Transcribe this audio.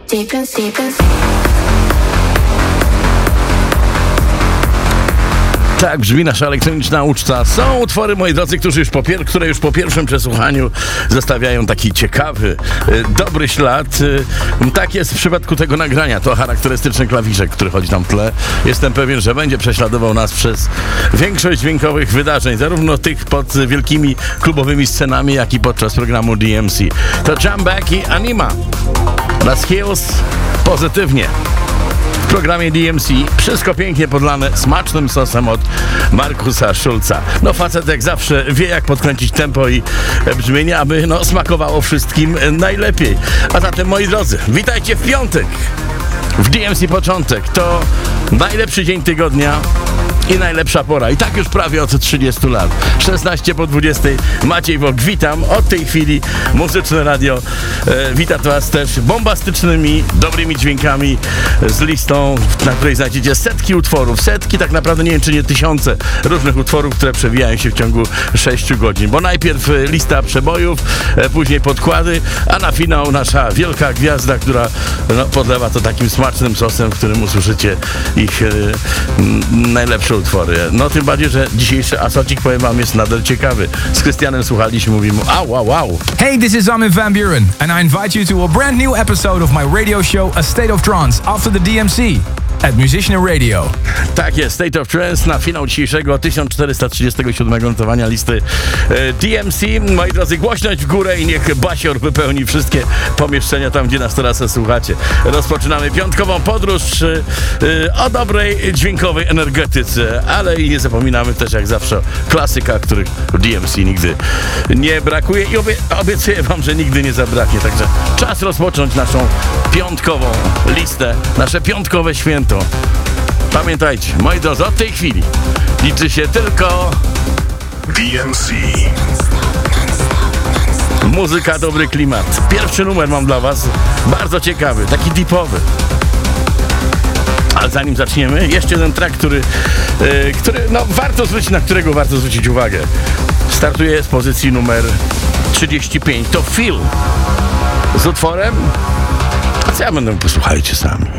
Tak brzmi nasza elektroniczna uczta. Są utwory, moi drodzy, które już po pierwszym przesłuchaniu zostawiają taki ciekawy, dobry ślad. Tak jest w przypadku tego nagrania. To charakterystyczny klawiszek, który chodzi tam w tle. Jestem pewien, że będzie prześladował nas przez większość dźwiękowych wydarzeń, zarówno tych pod wielkimi klubowymi scenami, jak i podczas programu DMC. To Jump Back i Anima. Las Hills pozytywnie. W programie DMC wszystko pięknie podlane smacznym sosem od Markusa Schulza. No facet jak zawsze wie, jak podkręcić tempo i brzmienie, aby smakowało wszystkim najlepiej. A zatem, moi drodzy, witajcie w piątek. W DMC początek to najlepszy dzień tygodnia i najlepsza pora. I tak już prawie od 30 lat. 16 po 20. Maciej Wok, witam. Od tej chwili Muzyczne Radio wita was też bombastycznymi, dobrymi dźwiękami z listą, na której znajdziecie setki utworów. Setki, tak naprawdę nie wiem, czy nie tysiące różnych utworów, które przewijają się w ciągu 6 godzin. Bo najpierw lista przebojów, później podkłady, a na finał nasza wielka gwiazda, która podlewa to takim smacznym sosem, w którym usłyszycie ich najlepsze utwory. No tym bardziej, że dzisiejszy asocik, powiem wam, jest nadal ciekawy. Z Krystianem słuchaliśmy, mówimy wow. Hey, this is Armin van Buuren and I invite you to a brand new episode of my radio show A State of Trance after the DMC at Musician Radio. Tak jest, State of Trance na finał dzisiejszego 1437 notowania listy DMC. Moi drodzy, głośność w górę i niech basior wypełni wszystkie pomieszczenia tam, gdzie nas teraz słuchacie. Rozpoczynamy piątkową podróż o dobrej dźwiękowej energetyce, ale i nie zapominamy też jak zawsze o klasykach, których w DMC nigdy nie brakuje i obiecuję wam, że nigdy nie zabraknie. Także czas rozpocząć naszą piątkową listę, nasze piątkowe święto. Pamiętajcie, moi drodzy, od tej chwili liczy się tylko DMC. Muzyka, dobry klimat. Pierwszy numer mam dla was, bardzo ciekawy, taki deepowy. Ale zanim zaczniemy, jeszcze jeden track, na którego warto zwrócić uwagę. Startuje z pozycji numer 35. To Feel z utworem. A co ja będę? Posłuchajcie sami.